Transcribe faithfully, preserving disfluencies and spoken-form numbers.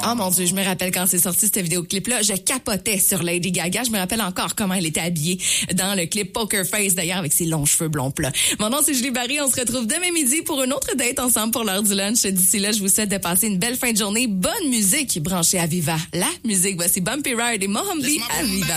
Oh mon Dieu, je me rappelle quand c'est sorti cette vidéoclip-là, je capotais sur Lady Gaga. Je me rappelle encore comment elle était habillée dans le clip Poker Face, d'ailleurs, avec ses longs cheveux blonds plats. Mon nom, c'est Julie Barry. On se retrouve demain midi pour une autre date ensemble pour l'heure du lunch. D'ici là, je vous souhaite de passer une belle fin de journée. Bonne musique branchée à Viva. La musique, voici Bumpy Ride et Mohambi à Viva.